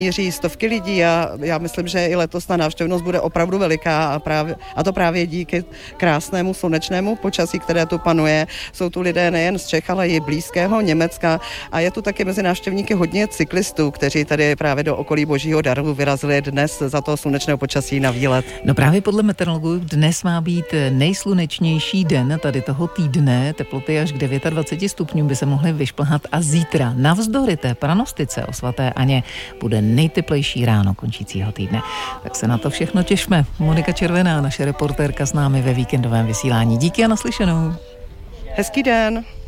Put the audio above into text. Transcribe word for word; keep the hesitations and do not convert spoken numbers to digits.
Míří stovky lidí a já myslím, že i letos ta návštěvnost bude opravdu veliká a, právě, a to právě díky krásnému slunečnému počasí, které tu panuje. Jsou tu lidé nejen z Čech, ale i blízkého Německa a je tu taky mezi návštěvníky hodně cyklistů, kteří tady právě do okolí Božího daru vyrazili dnes za toho slunečného počasí na výlet. No právě podle meteorologů dnes má být nejslunečnější den tady toho týdne, teploty až k dvaceti devíti stupňům by se mohly vyšplhat a zítra navzdory té pranostice o svaté Aně bude nejteplejší ráno končícího týdne. Tak se na to všechno těšme. Monika Červená, naše reportérka s námi ve víkendovém vysílání. Díky a naslyšenou. Hezký den.